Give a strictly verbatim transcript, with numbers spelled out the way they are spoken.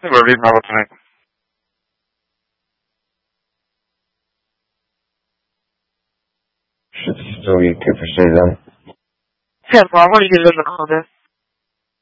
Liberty, Bravo tonight. Should still be two for Citizen. ten four, I want to use them to call this.